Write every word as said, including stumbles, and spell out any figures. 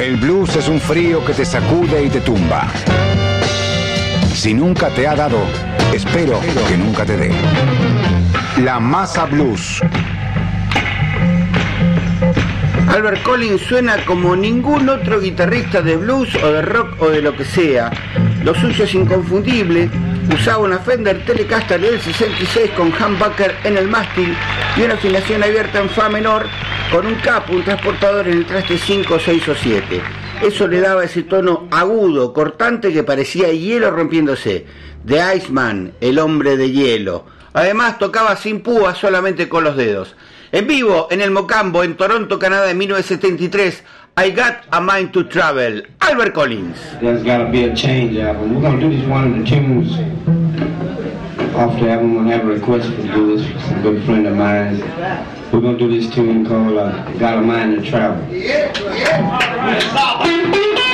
El blues es un frío que te sacude y te tumba. Si nunca te ha dado, espero que nunca te dé. La Masa Blues. Albert Collins suena como ningún otro guitarrista de blues o de rock o de lo que sea. Lo suyo es inconfundible. Usaba una Fender Telecaster del sesenta y seis con humbucker en el mástil y una afinación abierta en fa menor con un capo, un transportador en el traste cinco, seis o siete. Eso le daba ese tono agudo, cortante que parecía hielo rompiéndose. The Iceman, el hombre de hielo. Además tocaba sin púas, solamente con los dedos. En vivo, en el Mocambo, en Toronto, Canadá, en mil novecientos setenta y tres, I Got a Mind to Travel, Albert Collins. There's gotta be a change album. We're gonna do this one of the tunes off the album. I'm gonna have a request to do this for some good friend of mine. We're gonna do this tune called uh, Got a Mind to Travel. Yeah, yeah.